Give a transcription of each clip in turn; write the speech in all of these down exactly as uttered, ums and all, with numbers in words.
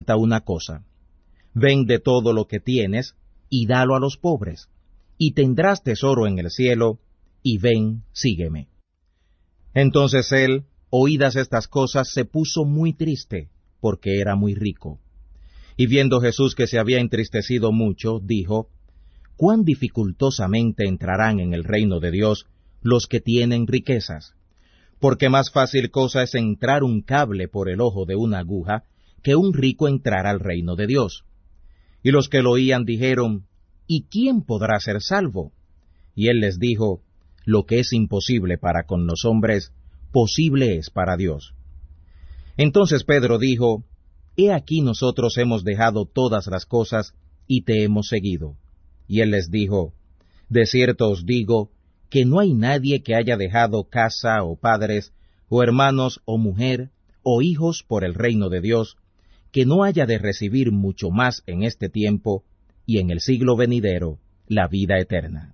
una cosa: vende todo lo que tienes y dalo a los pobres, y tendrás tesoro en el cielo, y ven, sígueme. Entonces él, oídas estas cosas, se puso muy triste, porque era muy rico. Y viendo Jesús que se había entristecido mucho, dijo: cuán dificultosamente entrarán en el reino de Dios los que tienen riquezas. Porque más fácil cosa es entrar un cable por el ojo de una aguja, que un rico entrar al reino de Dios. Y los que lo oían dijeron: ¿y quién podrá ser salvo? Y él les dijo: lo que es imposible para con los hombres, posible es para Dios. Entonces Pedro dijo: He aquí nosotros hemos dejado todas las cosas, y te hemos seguido. Y él les dijo: de cierto os digo, que no hay nadie que haya dejado casa, o padres, o hermanos, o mujer, o hijos por el reino de Dios, que no haya de recibir mucho más en este tiempo, y en el siglo venidero, la vida eterna.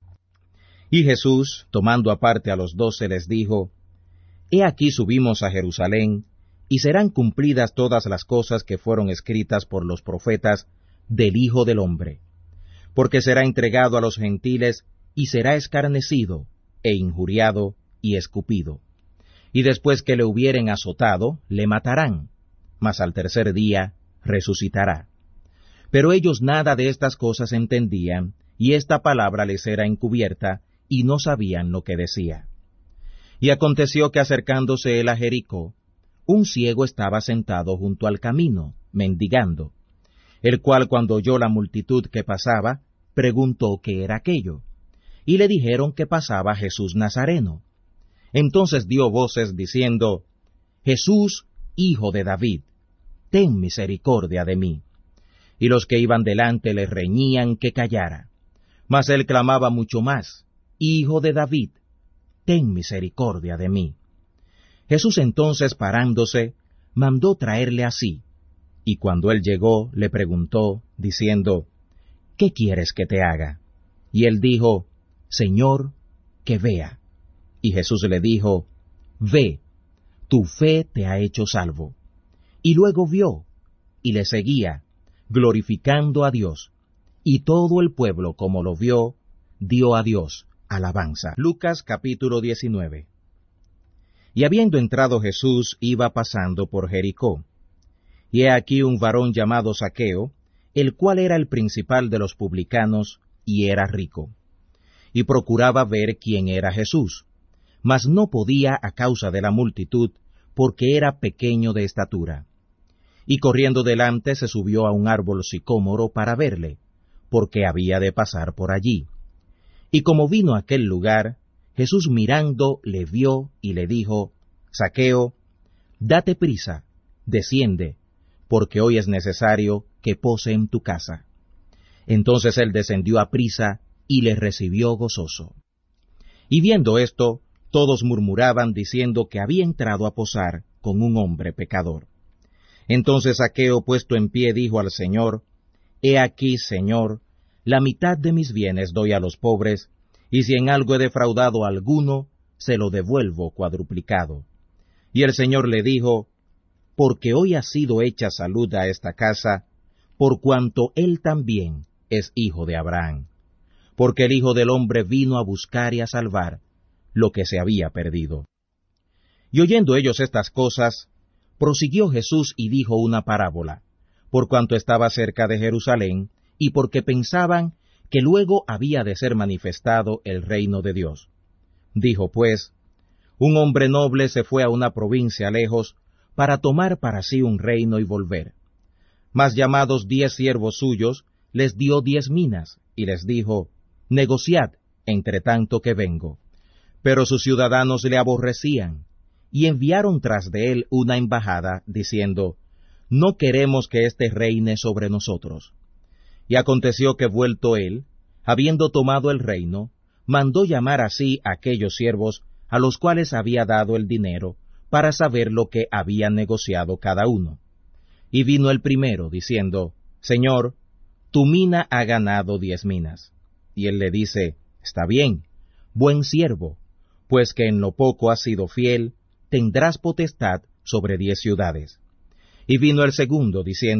Y Jesús, tomando aparte a los doce, les dijo: He aquí subimos a Jerusalén, y serán cumplidas todas las cosas que fueron escritas por los profetas del Hijo del Hombre. Porque será entregado a los gentiles, y será escarnecido, e injuriado, y escupido. Y después que le hubieren azotado, le matarán, mas al tercer día resucitará. Pero ellos nada de estas cosas entendían, y esta palabra les era encubierta, y no sabían lo que decía. Y aconteció que acercándose él a Jericó, un ciego estaba sentado junto al camino, mendigando, el cual cuando oyó la multitud que pasaba, preguntó qué era aquello, y le dijeron que pasaba Jesús Nazareno. Entonces dio voces diciendo: Jesús, hijo de David, ten misericordia de mí. Y los que iban delante le reñían que callara. Mas él clamaba mucho más: Hijo de David, ten misericordia de mí. Jesús entonces, parándose, mandó traerle así, y cuando él llegó, le preguntó, diciendo: ¿qué quieres que te haga? Y él dijo: Señor, que vea. Y Jesús le dijo: Ve, tu fe te ha hecho salvo. Y luego vio, y le seguía, glorificando a Dios. Y todo el pueblo, como lo vio, dio a Dios alabanza. Lucas capítulo diecinueve. Y habiendo entrado Jesús, iba pasando por Jericó. Y he aquí un varón llamado Zaqueo, el cual era el principal de los publicanos, y era rico. Y procuraba ver quién era Jesús, mas no podía a causa de la multitud, porque era pequeño de estatura. Y corriendo delante se subió a un árbol sicómoro para verle, porque había de pasar por allí. Y como vino a aquel lugar, Jesús mirando le vio y le dijo: Zaqueo, date prisa, desciende, porque hoy es necesario que pose en tu casa. Entonces él descendió a prisa y le recibió gozoso. Y viendo esto, todos murmuraban diciendo que había entrado a posar con un hombre pecador. Entonces Zaqueo, puesto en pie, dijo al Señor: He aquí, Señor, la mitad de mis bienes doy a los pobres, y si en algo he defraudado a alguno, se lo devuelvo cuadruplicado. Y el Señor le dijo: Porque hoy ha sido hecha salud a esta casa, por cuanto él también es hijo de Abraham. Porque el Hijo del Hombre vino a buscar y a salvar lo que se había perdido. Y oyendo ellos estas cosas, prosiguió Jesús y dijo una parábola, por cuanto estaba cerca de Jerusalén, y porque pensaban que luego había de ser manifestado el reino de Dios. Dijo pues: Un hombre noble se fue a una provincia lejos, para tomar para sí un reino y volver. Mas llamados diez siervos suyos, les dio diez minas, y les dijo: Negociad, entre tanto que vengo. Pero sus ciudadanos le aborrecían, y enviaron tras de él una embajada, diciendo: No queremos que éste reine sobre nosotros. Y aconteció que vuelto él, habiendo tomado el reino, mandó llamar así a aquellos siervos a los cuales había dado el dinero, para saber lo que habían negociado cada uno. Y vino el primero, diciendo: Señor, tu mina ha ganado diez minas. Y él le dice: Está bien, buen siervo, pues que en lo poco has sido fiel, tendrás potestad sobre diez ciudades. Y vino el segundo, diciendo: